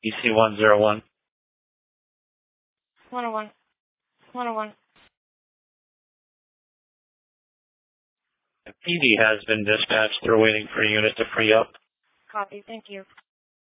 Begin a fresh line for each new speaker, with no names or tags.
EC 101.
101. 101.
PD has been dispatched. They're waiting for a unit to free up.
Copy. Thank you.